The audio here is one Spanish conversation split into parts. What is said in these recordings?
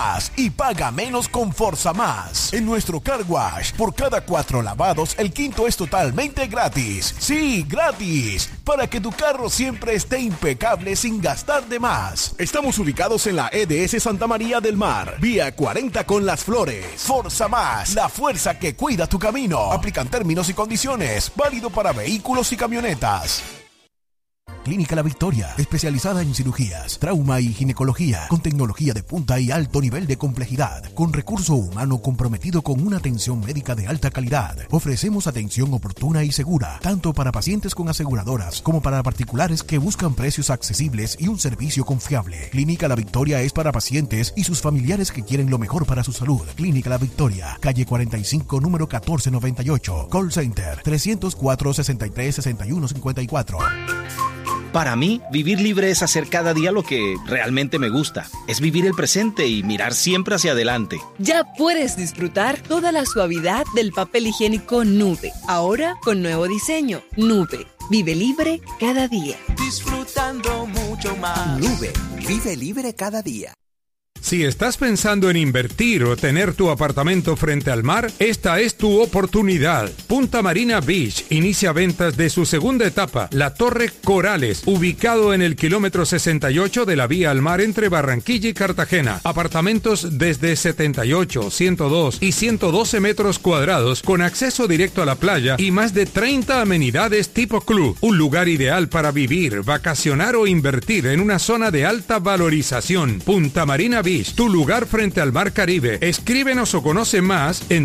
y paga menos con Forza Más. En nuestro car wash, por cada 4 lavados, el quinto es totalmente gratis. Sí, gratis. Para que tu carro siempre esté impecable sin gastar de más. Estamos ubicados en la EDS Santa María del Mar, vía 40 con Las Flores. Forza Más, la fuerza que cuida tu camino. Aplican términos y condiciones. Válido para vehículos y camionetas. Clínica La Victoria, especializada en cirugías, trauma y ginecología, con tecnología de punta y alto nivel de complejidad, con recurso humano comprometido con una atención médica de alta calidad. Ofrecemos atención oportuna y segura, tanto para pacientes con aseguradoras como para particulares que buscan precios accesibles y un servicio confiable. Clínica La Victoria es para pacientes y sus familiares que quieren lo mejor para su salud. Clínica La Victoria, calle 45, número 1498, call center 304-63-6154. Para mí, vivir libre es hacer cada día lo que realmente me gusta. Es vivir el presente y mirar siempre hacia adelante. Ya puedes disfrutar toda la suavidad del papel higiénico Nube. Ahora con nuevo diseño. Nube. Vive libre cada día. Disfrutando mucho más. Nube. Vive libre cada día. Si estás pensando en invertir o tener tu apartamento frente al mar, esta es tu oportunidad. Punta Marina Beach inicia ventas de su segunda etapa, la Torre Corales, ubicado en el kilómetro 68 de la vía al mar entre Barranquilla y Cartagena. Apartamentos desde 78, 102 y 112 metros cuadrados con acceso directo a la playa y más de 30 amenidades tipo club. Un lugar ideal para vivir, vacacionar o invertir en una zona de alta valorización. Punta Marina Beach, tu lugar frente al Mar Caribe. Escríbenos o conoce más en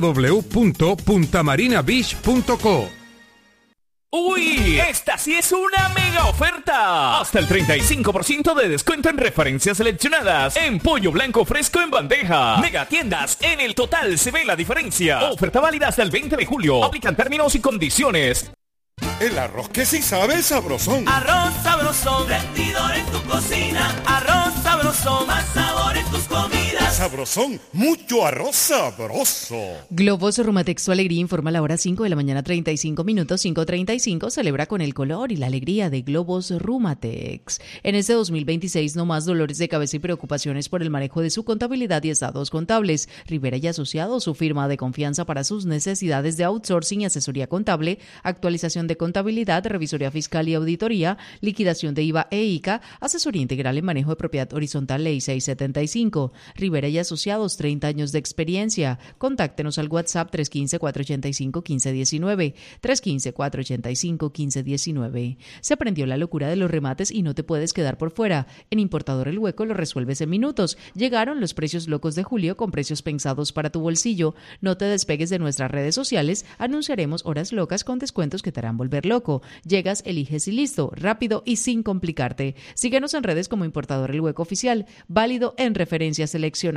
www.puntamarinabeach.co. ¡Uy! ¡Esta sí es una mega oferta! Hasta el 35% de descuento en referencias seleccionadas en pollo blanco fresco en bandeja. Mega tiendas, en el total se ve la diferencia. Oferta válida hasta el 20 de julio. Aplican términos y condiciones. El arroz que sí sabe sabrosón. Arroz sabrosón, rendidor en tu cocina. Arroz sabrosón, más sabor en tus comidas. Sabrosón, mucho arroz sabroso. Globos Rumatex, tu alegría, informa a la hora 5 de la mañana, 35 minutos, 5:35. Celebra con el color y la alegría de Globos Rumatex. En este 2026, no más dolores de cabeza y preocupaciones por el manejo de su contabilidad y estados contables. Rivera y Asociados, su firma de confianza para sus necesidades de outsourcing y asesoría contable, actualización de contabilidad, revisoría fiscal y auditoría, liquidación de IVA e ICA, asesoría integral en manejo de propiedad horizontal, ley 675. Rivera y Asociados, 30 años de experiencia. Contáctenos al WhatsApp 315-485-1519, 315-485-1519. Se aprendió la locura de los remates y no te puedes quedar por fuera. En Importador El Hueco lo resuelves en minutos. Llegaron los precios locos de julio con precios pensados para tu bolsillo. No te despegues de nuestras redes sociales. Anunciaremos horas locas con descuentos que te harán volver loco. Llegas, eliges y listo, rápido y sin complicarte. Síguenos en redes como Importador El Hueco Oficial, válido en referencias seleccionadas.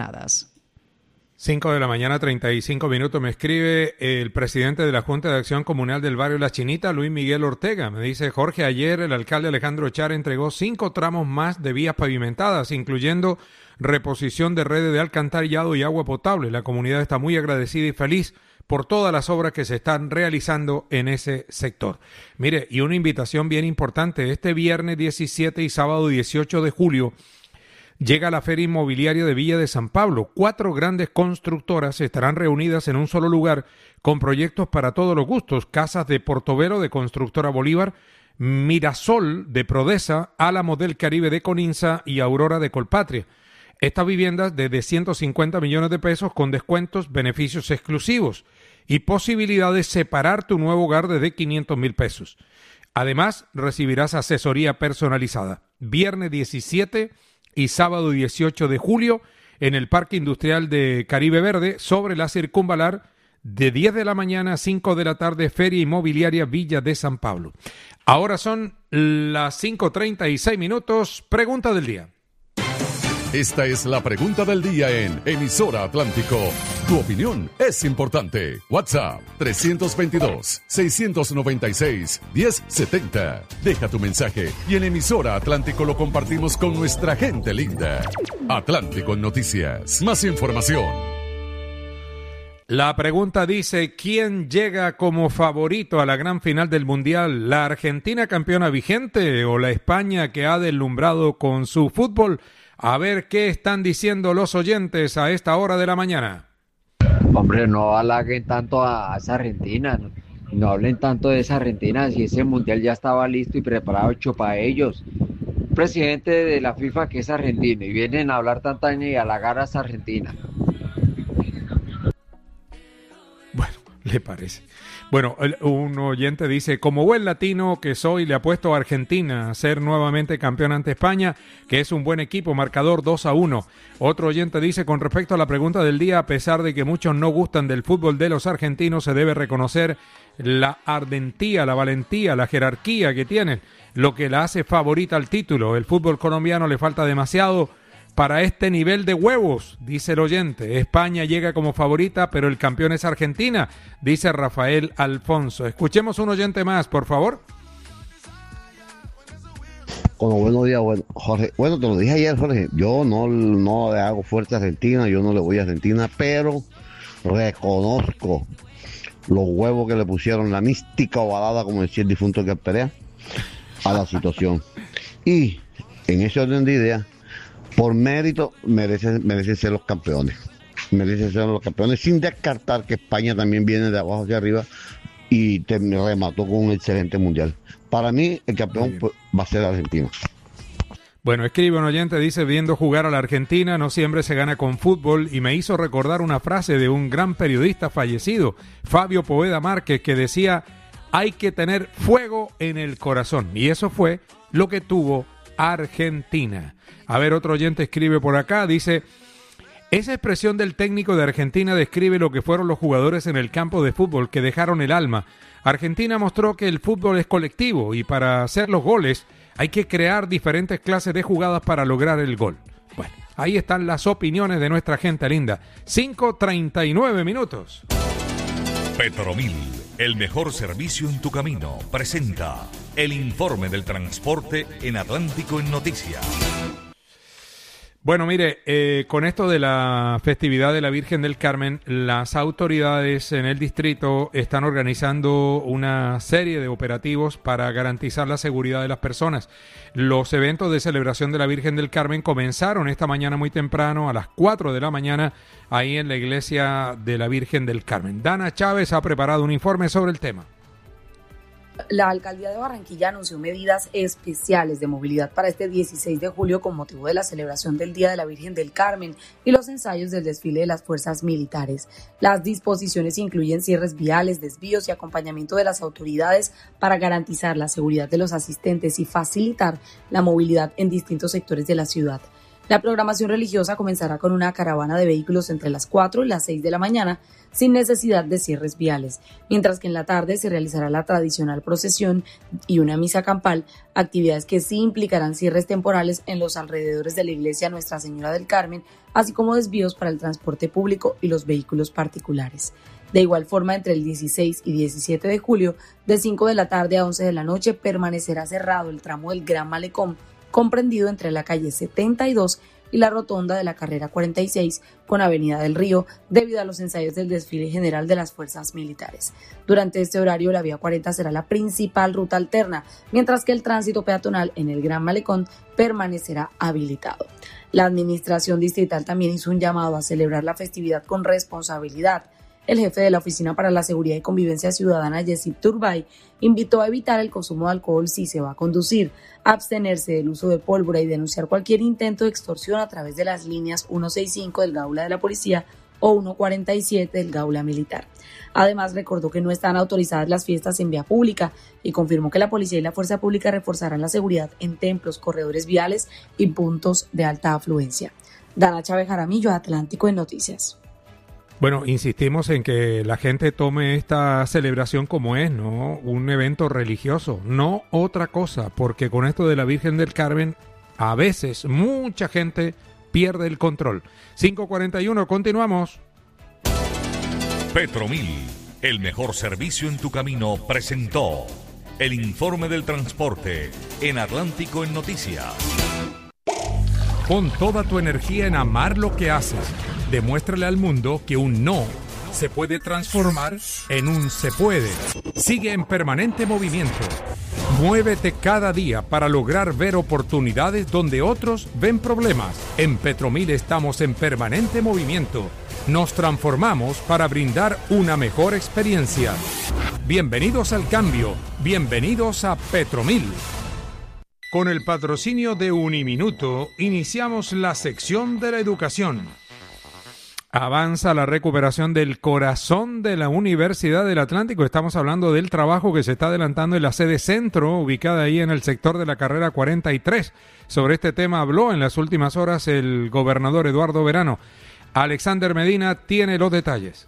5 de la mañana, 35 minutos. Me escribe el presidente de la Junta de Acción Comunal del barrio La Chinita, Luis Miguel Ortega. Me dice: Jorge, ayer el alcalde Alejandro Char entregó 5 tramos más de vías pavimentadas, incluyendo reposición de redes de alcantarillado y agua potable. La comunidad está muy agradecida y feliz por todas las obras que se están realizando en ese sector. Mire, y una invitación bien importante: este viernes 17 y sábado 18 de julio llega la Feria Inmobiliaria de Villa de San Pablo. 4 grandes constructoras estarán reunidas en un solo lugar con proyectos para todos los gustos: Casas de Portobelo de Constructora Bolívar, Mirasol de Prodesa, Álamos del Caribe de Coninsa y Aurora de Colpatria. Estas viviendas de 150 millones de pesos con descuentos, beneficios exclusivos y posibilidad de separar tu nuevo hogar desde 500,000 pesos. Además, recibirás asesoría personalizada. Viernes 17 y sábado 18 de julio en el Parque Industrial de Caribe Verde, sobre la Circunvalar, de 10 de la mañana a 5 de la tarde, Feria Inmobiliaria Villa de San Pablo. Ahora son las 5:36 minutos. Pregunta del día. Esta es la pregunta del día en Emisora Atlántico. Tu opinión es importante. WhatsApp 322-696-1070. Deja tu mensaje y en Emisora Atlántico lo compartimos con nuestra gente linda. Atlántico en Noticias. Más información. La pregunta dice: ¿quién llega como favorito a la gran final del Mundial? ¿La Argentina campeona vigente o la España que ha deslumbrado con su fútbol? A ver qué están diciendo los oyentes a esta hora de la mañana. Hombre, no halaguen tanto a esa Argentina, no hablen tanto de esa Argentina, si ese mundial ya estaba listo y preparado, hecho para ellos. Presidente de la FIFA que es argentino y vienen a hablar tanta y halagar a esa Argentina. Bueno, le parece. Bueno, un oyente dice, como buen latino que soy, le apuesto a Argentina a ser nuevamente campeón ante España, que es un buen equipo, marcador 2-1. Otro oyente dice, con respecto a la pregunta del día, a pesar de que muchos no gustan del fútbol de los argentinos, se debe reconocer la ardentía, la valentía, la jerarquía que tienen, lo que la hace favorita al título. El fútbol colombiano le falta demasiado para este nivel de huevos, dice el oyente. España llega como favorita, pero el campeón es Argentina, dice Rafael Alfonso. Escuchemos un oyente más, por favor. Bueno, buenos días, Jorge. Bueno, te lo dije ayer, Jorge. Yo no le hago fuerte a Argentina, yo no le voy a Argentina, pero reconozco los huevos que le pusieron, la mística ovalada, como decía el difunto que Perea, a la situación. Y en ese orden de ideas, por mérito merecen ser los campeones. Merecen ser los campeones, sin descartar que España también viene de abajo hacia arriba y remató con un excelente mundial. Para mí, el campeón va a ser Argentina. Bueno, escribe un oyente, dice, viendo jugar a la Argentina no siempre se gana con fútbol, y me hizo recordar una frase de un gran periodista fallecido, Fabio Poveda Márquez, que decía, hay que tener fuego en el corazón. Y eso fue lo que tuvo Argentina. A ver, otro oyente escribe por acá, dice, esa expresión del técnico de Argentina describe lo que fueron los jugadores en el campo de fútbol, que dejaron el alma. Argentina mostró que el fútbol es colectivo y para hacer los goles hay que crear diferentes clases de jugadas para lograr el gol. Bueno, ahí están las opiniones de nuestra gente linda. 5:39 minutos. Petromil, el mejor servicio en tu camino, presenta el informe del transporte en Atlántico en Noticias. Bueno, mire, con esto de la festividad de la Virgen del Carmen, las autoridades en el distrito están organizando una serie de operativos para garantizar la seguridad de las personas. Los eventos de celebración de la Virgen del Carmen comenzaron esta mañana muy temprano, a las 4 de la mañana, ahí en la iglesia de la Virgen del Carmen. Dana Chávez ha preparado un informe sobre el tema. La alcaldía de Barranquilla anunció medidas especiales de movilidad para este 16 de julio con motivo de la celebración del Día de la Virgen del Carmen y los ensayos del desfile de las fuerzas militares. Las disposiciones incluyen cierres viales, desvíos y acompañamiento de las autoridades para garantizar la seguridad de los asistentes y facilitar la movilidad en distintos sectores de la ciudad. La programación religiosa comenzará con una caravana de vehículos entre las 4 y las 6 de la mañana, sin necesidad de cierres viales, mientras que en la tarde se realizará la tradicional procesión y una misa campal, actividades que sí implicarán cierres temporales en los alrededores de la iglesia Nuestra Señora del Carmen, así como desvíos para el transporte público y los vehículos particulares. De igual forma, entre el 16 y 17 de julio, de 5 de la tarde a 11 de la noche, permanecerá cerrado el tramo del Gran Malecón, comprendido entre la calle 72 y la rotonda de la carrera 46 con Avenida del Río, debido a los ensayos del desfile general de las fuerzas militares. Durante este horario, la vía 40 será la principal ruta alterna, mientras que el tránsito peatonal en el Gran Malecón permanecerá habilitado. La administración distrital también hizo un llamado a celebrar la festividad con responsabilidad. El jefe de la Oficina para la Seguridad y Convivencia Ciudadana, Yesip Turbay, invitó a evitar el consumo de alcohol si se va a conducir, abstenerse del uso de pólvora y denunciar cualquier intento de extorsión a través de las líneas 165 del Gaula de la Policía o 147 del Gaula Militar. Además, recordó que no están autorizadas las fiestas en vía pública y confirmó que la policía y la fuerza pública reforzarán la seguridad en templos, corredores viales y puntos de alta afluencia. Dana Chávez Jaramillo, Atlántico en Noticias. Bueno, insistimos en que la gente tome esta celebración como es, ¿no? Un evento religioso, no otra cosa, porque con esto de la Virgen del Carmen, a veces mucha gente pierde el control. 5:41, continuamos. Petromil, el mejor servicio en tu camino, presentó el informe del transporte en Atlántico en Noticias. Pon toda tu energía en amar lo que haces. Demuéstrale al mundo que un no se puede transformar en un se puede. Sigue en permanente movimiento. Muévete cada día para lograr ver oportunidades donde otros ven problemas. En Petromil estamos en permanente movimiento. Nos transformamos para brindar una mejor experiencia. Bienvenidos al cambio. Bienvenidos a Petromil. Con el patrocinio de Uniminuto, iniciamos la sección de la educación. Avanza la recuperación del corazón de la Universidad del Atlántico. Estamos hablando del trabajo que se está adelantando en la sede centro, ubicada ahí en el sector de la carrera 43. Sobre este tema habló en las últimas horas el gobernador Eduardo Verano. Alexander Medina tiene los detalles.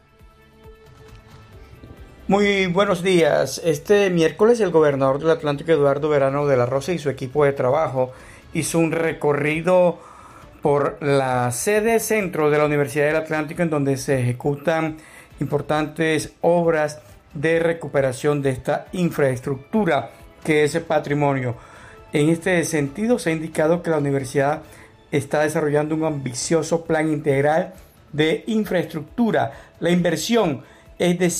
Muy buenos días. Este miércoles el gobernador del Atlántico, Eduardo Verano de la Rosa, y su equipo de trabajo hizo un recorrido por la sede centro de la Universidad del Atlántico, en donde se ejecutan importantes obras de recuperación de esta infraestructura que es patrimonio. En este sentido, se ha indicado que la universidad está desarrollando un ambicioso plan integral de infraestructura. La inversión es de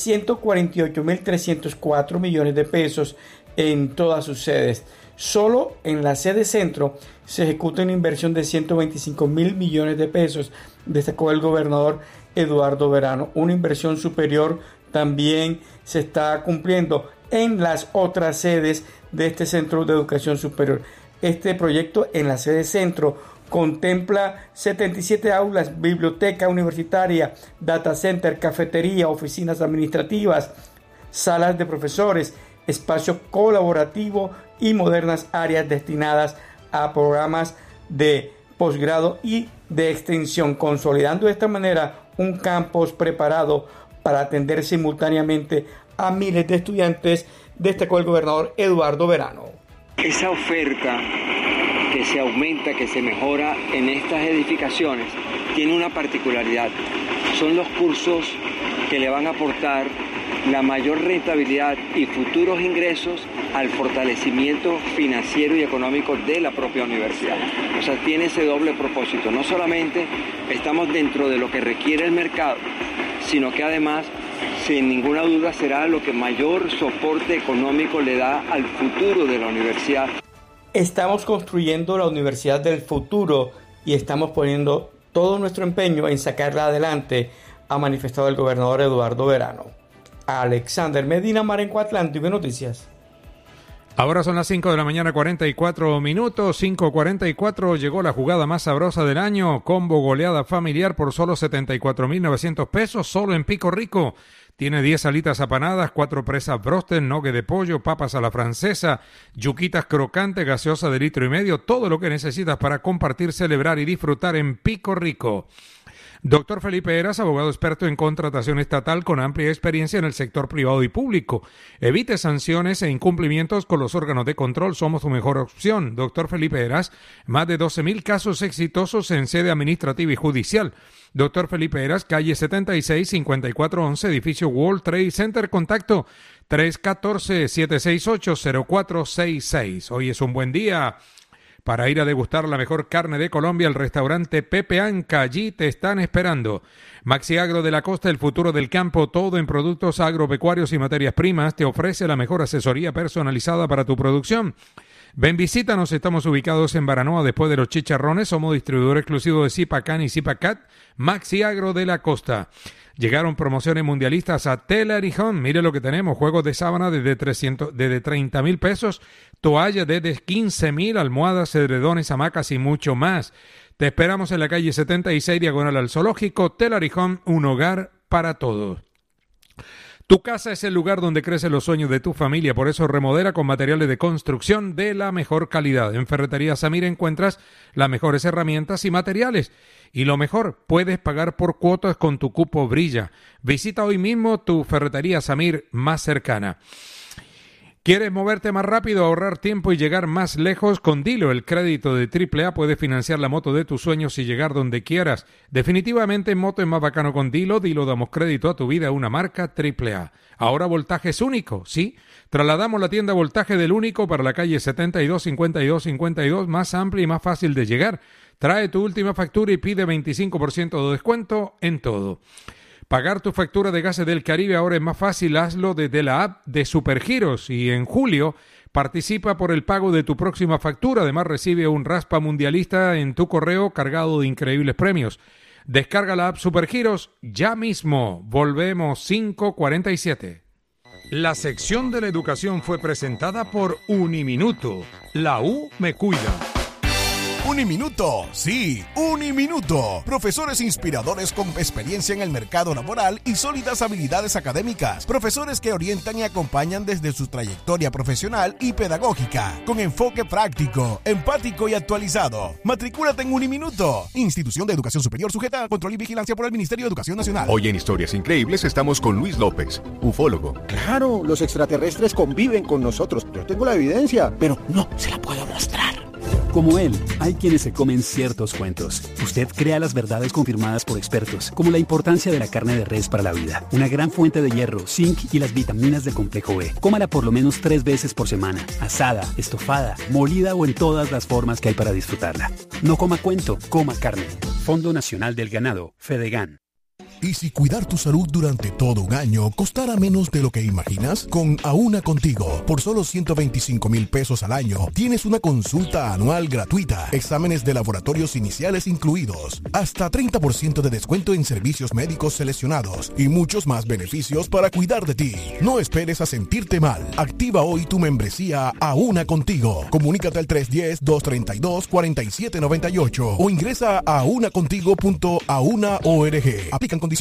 148.304 millones de pesos en todas sus sedes. Solo en la sede centro se ejecuta una inversión de 125.000 millones de pesos, destacó el gobernador Eduardo Verano. Una inversión superior también se está cumpliendo en las otras sedes de este centro de educación superior. Este proyecto en la sede centro contempla 77 aulas, biblioteca universitaria, data center, cafetería, oficinas administrativas, salas de profesores, espacio colaborativo y modernas áreas destinadas a programas de posgrado y de extensión, consolidando de esta manera un campus preparado para atender simultáneamente a miles de estudiantes, destacó el gobernador Eduardo Verano. Esa oferta que se aumenta, que se mejora en estas edificaciones, tiene una particularidad. Son los cursos que le van a aportar la mayor rentabilidad y futuros ingresos al fortalecimiento financiero y económico de la propia universidad. O sea, tiene ese doble propósito. No solamente estamos dentro de lo que requiere el mercado, sino que además, sin ninguna duda, será lo que mayor soporte económico le da al futuro de la universidad. Estamos construyendo la universidad del futuro y estamos poniendo todo nuestro empeño en sacarla adelante, ha manifestado el gobernador Eduardo Verano. Alexander Medina, Marenco Atlántico, Noticias. Ahora son las 5 de la mañana, 44 minutos, 5:44, llegó la jugada más sabrosa del año, combo goleada familiar por solo 74.900 pesos, solo en Pico Rico. Tiene 10 alitas apanadas, 4 presas broster, nogue de pollo, papas a la francesa, yuquitas crocantes, gaseosa de 1,5 litros, todo lo que necesitas para compartir, celebrar y disfrutar en Pico Rico. Doctor Felipe Heras, abogado experto en contratación estatal con amplia experiencia en el sector privado y público. Evite sanciones e incumplimientos con los órganos de control. Somos tu mejor opción. Doctor Felipe Heras, más de 12.000 casos exitosos en sede administrativa y judicial. Doctor Felipe Heras, calle 76, 5411, edificio World Trade Center. Contacto 314-768-0466. Hoy es un buen día para ir a degustar la mejor carne de Colombia. El restaurante Pepe Anca, allí te están esperando. Maxi Agro de la Costa, el futuro del campo, todo en productos agropecuarios y materias primas, te ofrece la mejor asesoría personalizada para tu producción. Ven, visítanos, estamos ubicados en Baranoa, después de los Chicharrones, somos distribuidor exclusivo de Zipacan y Zipacat. Maxi Agro de la Costa. Llegaron promociones mundialistas a Telar y Home. Mire lo que tenemos, juegos de sábana desde 30,000 pesos, toallas desde 15,000, almohadas, edredones, hamacas y mucho más. Te esperamos en la calle 76, diagonal al Zoológico. Telar y Home, un hogar para todos. Tu casa es el lugar donde crecen los sueños de tu familia, por eso remodela con materiales de construcción de la mejor calidad. En Ferretería Samir encuentras las mejores herramientas y materiales. Y lo mejor, puedes pagar por cuotas con tu cupo Brilla. Visita hoy mismo tu Ferretería Samir más cercana. ¿Quieres moverte más rápido, ahorrar tiempo y llegar más lejos? Con Dilo, el crédito de AAA, puedes financiar la moto de tus sueños y llegar donde quieras. Definitivamente en moto es más bacano con Dilo. Dilo, damos crédito a tu vida, una marca AAA. Ahora voltaje es único, ¿sí? Trasladamos la tienda Voltaje del Único para la calle 72, 52, 52, más amplia y más fácil de llegar. Trae tu última factura y pide 25% de descuento en todo. Pagar tu factura de Gases del Caribe ahora es más fácil, hazlo desde la app de Supergiros y en julio Participa por el pago de tu próxima factura. Además, recibe un raspa mundialista en tu correo cargado de increíbles premios. Descarga la app Supergiros ya mismo. Volvemos 5:47. La sección de la educación fue presentada por Uniminuto. La U me cuida. Uniminuto, sí, Uniminuto. Profesores inspiradores con experiencia en el mercado laboral y sólidas habilidades académicas. Profesores que orientan y acompañan desde su trayectoria profesional y pedagógica, con enfoque práctico, empático y actualizado. Matricúlate en Uniminuto, institución de educación superior sujeta a control y vigilancia por el Ministerio de Educación Nacional. Hoy en Historias Increíbles estamos con Luis López, ufólogo. Claro, los extraterrestres conviven con nosotros. Yo tengo la evidencia, pero no se la puedo mostrar. Como él, hay quienes se comen ciertos cuentos. Usted crea las verdades confirmadas por expertos, como la importancia de la carne de res para la vida, una gran fuente de hierro, zinc y las vitaminas del complejo B. Cómala por lo menos 3 veces por semana, asada, estofada, molida o en todas las formas que hay para disfrutarla. No coma cuento, coma carne. Fondo Nacional del Ganado, Fedegan. ¿Y si cuidar tu salud durante todo un año costara menos de lo que imaginas? Con Aúna Contigo, por solo 125,000 pesos al año, tienes una consulta anual gratuita, exámenes de laboratorios iniciales incluidos, hasta 30% de descuento en servicios médicos seleccionados y muchos más beneficios para cuidar de ti. No esperes a sentirte mal. Activa hoy tu membresía Aúna Contigo. Comunícate al 310-232-4798 o ingresa a aunacontigo.auna.org. Aplican condiciones.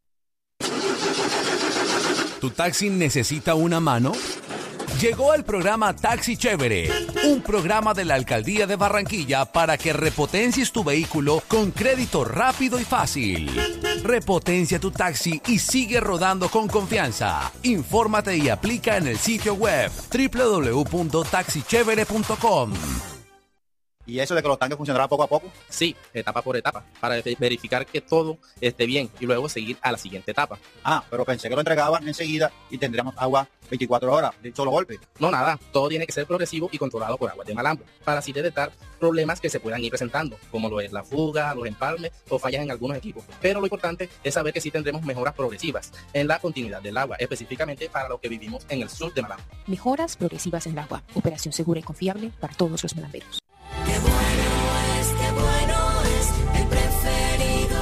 ¿Tu taxi necesita una mano? Llegó el programa Taxi Chévere, un programa de la Alcaldía de Barranquilla para que repotencies tu vehículo con crédito rápido y fácil. Repotencia tu taxi y sigue rodando con confianza. Infórmate y aplica en el sitio web www.taxichevere.com. ¿Y eso de que los tanques funcionarán poco a poco? Sí, etapa por etapa, para verificar que todo esté bien y luego seguir a la siguiente etapa. Ah, pero pensé que lo entregaban enseguida y tendríamos agua 24 horas de un solo golpe. No, nada, todo tiene que ser progresivo y controlado por Aguas de Malambo, para así detectar problemas que se puedan ir presentando, como lo es la fuga, los empalmes o fallas en algunos equipos. Pero lo importante es saber que sí tendremos mejoras progresivas en la continuidad del agua, específicamente para los que vivimos en el sur de Malambo. Mejoras progresivas en el agua, operación segura y confiable para todos los malamberos. Qué bueno es, el preferido,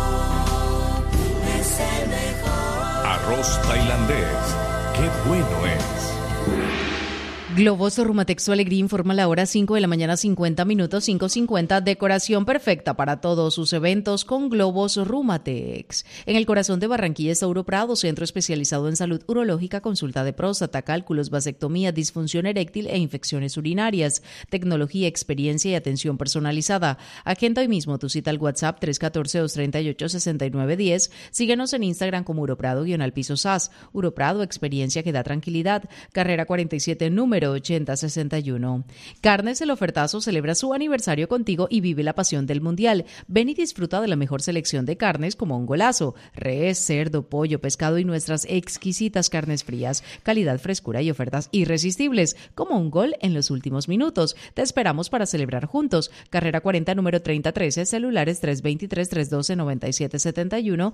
es el mejor. Arroz tailandés, qué bueno es. Globos Rumatex Su Alegría informa la hora 5 de la mañana 50 minutos, 5:50. Decoración perfecta para todos sus eventos con Globos Rumatex. En el corazón de Barranquilla está Uroprado, centro especializado en salud urológica, consulta de próstata, cálculos, vasectomía, disfunción eréctil e infecciones urinarias. Tecnología, experiencia y atención personalizada. Agenda hoy mismo tu cita al WhatsApp 314-238-6910. Síguenos en Instagram como Uroprado-piso SAS. Uroprado, experiencia que da tranquilidad. Carrera 47, número 8061. Carnes El Ofertazo celebra su aniversario contigo y vive la pasión del mundial. Ven y disfruta de la mejor selección de carnes como un golazo, res, cerdo, pollo, pescado y nuestras exquisitas carnes frías, calidad, frescura y ofertas irresistibles, como un gol en los últimos minutos. Te esperamos para celebrar juntos. Carrera 40, número 3013, celulares 323-312-9771,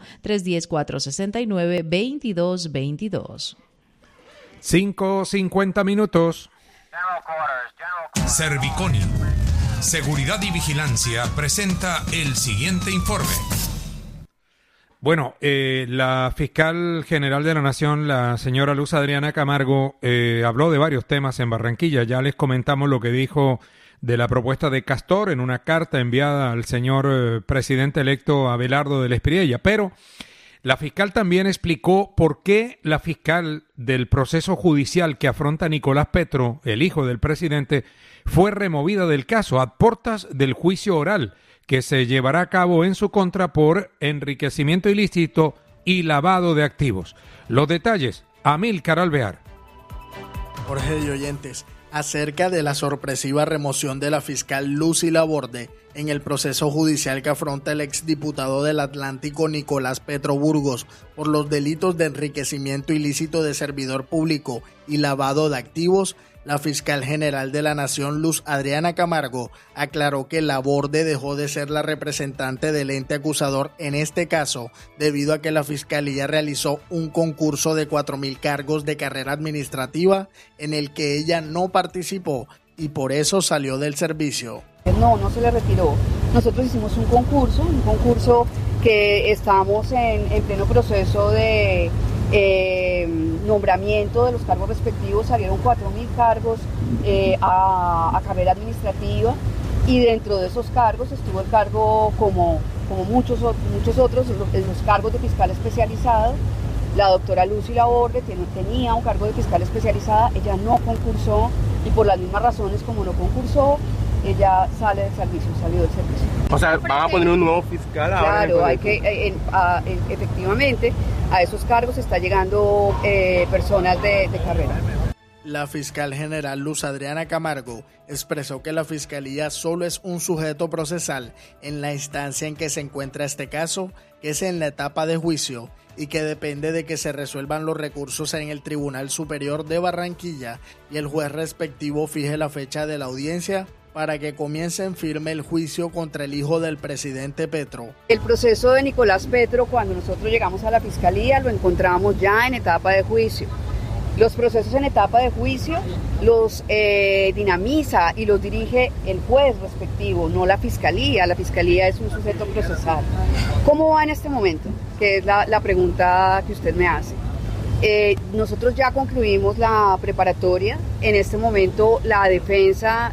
310-469-2222. 5:50 minutos. Serviconi, Seguridad y Vigilancia, presenta el siguiente informe. Bueno, la fiscal general de la Nación, la señora Luz Adriana Camargo, habló de varios temas en Barranquilla. Ya les comentamos lo que dijo de la propuesta de Castor en una carta enviada al señor presidente electo Abelardo del Espriella, pero la fiscal también explicó por qué la fiscal del proceso judicial que afronta Nicolás Petro, el hijo del presidente, fue removida del caso a portas del juicio oral que se llevará a cabo en su contra por enriquecimiento ilícito y lavado de activos. Los detalles, Amílcar Alvear. Jorge y oyentes, acerca de la sorpresiva remoción de la fiscal Lucy Laborde en el proceso judicial que afronta el exdiputado del Atlántico Nicolás Petro Burgos por los delitos de enriquecimiento ilícito de servidor público y lavado de activos, La fiscal general de la Nación, Luz Adriana Camargo, aclaró que Laborde dejó de ser la representante del ente acusador en este caso, debido a que la fiscalía realizó un concurso de 4.000 cargos de carrera administrativa en el que ella no participó y por eso salió del servicio. No se le retiró. Nosotros hicimos un concurso que estamos en pleno proceso de nombramiento de los cargos respectivos. Salieron 4.000 cargos a carrera administrativa y dentro de esos cargos estuvo el cargo como muchos otros, los cargos de fiscal especializado. La doctora Lucy Laborde tenía un cargo de fiscal especializada, ella no concursó y por las mismas razones como no concursó, ella salió del servicio. O sea, ¿van a poner un nuevo fiscal ahora? Claro, efectivamente a esos cargos está llegando personas de carrera. La fiscal general Luz Adriana Camargo expresó que la fiscalía solo es un sujeto procesal en la instancia en que se encuentra este caso, que es en la etapa de juicio, y que depende de que se resuelvan los recursos en el Tribunal Superior de Barranquilla y el juez respectivo fije la fecha de la audiencia para que comience en firme el juicio contra el hijo del presidente Petro. El proceso de Nicolás Petro, cuando nosotros llegamos a la fiscalía, lo encontramos ya en etapa de juicio. Los procesos en etapa de juicio los dinamiza y los dirige el juez respectivo, no la fiscalía. La fiscalía es un sujeto procesal. ¿Cómo va en este momento? Que es la pregunta que usted me hace. Nosotros ya concluimos la preparatoria. En este momento la defensa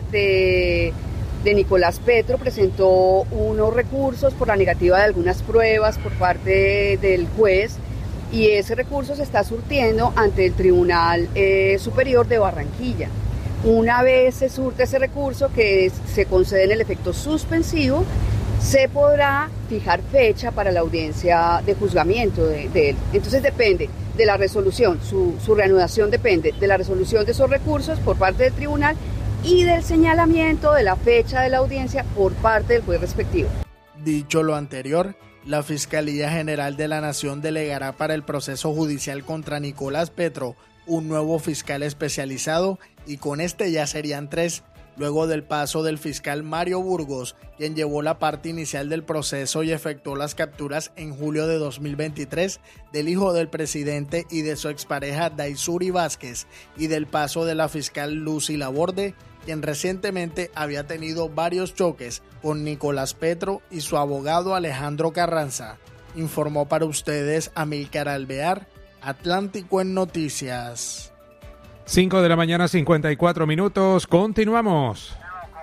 de Nicolás Petro presentó unos recursos por la negativa de algunas pruebas por parte del juez y ese recurso se está surtiendo ante el Tribunal Superior de Barranquilla. Una vez se surte ese recurso que se concede en el efecto suspensivo, se podrá fijar fecha para la audiencia de juzgamiento de él. Entonces depende de la resolución, su reanudación depende de la resolución de esos recursos por parte del tribunal y del señalamiento de la fecha de la audiencia por parte del juez respectivo. Dicho lo anterior, la Fiscalía General de la Nación delegará para el proceso judicial contra Nicolás Petro un nuevo fiscal especializado y con este ya serían 3, luego del paso del fiscal Mario Burgos, quien llevó la parte inicial del proceso y efectuó las capturas en julio de 2023 del hijo del presidente y de su expareja Daisuri Vázquez, y del paso de la fiscal Lucy Laborde, quien recientemente había tenido varios choques con Nicolás Petro y su abogado Alejandro Carranza. Informó para ustedes Amílcar Alvear, Atlántico en Noticias. 5 de la mañana, 54 minutos. Continuamos.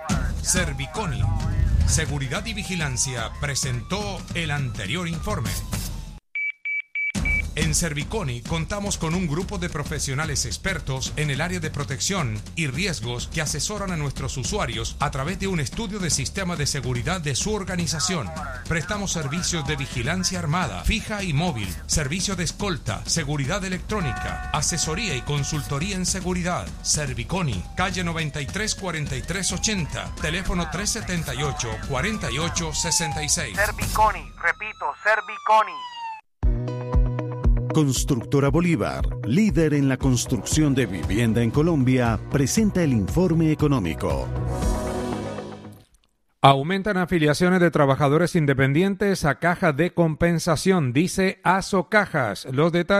Serviconi, Seguridad y Vigilancia, presentó el anterior informe. En Serviconi contamos con un grupo de profesionales expertos en el área de protección y riesgos que asesoran a nuestros usuarios a través de un estudio de sistema de seguridad de su organización. Prestamos servicios de vigilancia armada, fija y móvil, servicio de escolta, seguridad electrónica, asesoría y consultoría en seguridad. Serviconi, calle 93 43 80, teléfono 378 48 66. Serviconi, repito, Serviconi. Constructora Bolívar, líder en la construcción de vivienda en Colombia, presenta el informe económico. Aumentan afiliaciones de trabajadores independientes a caja de compensación, dice Asocajas. Los detalles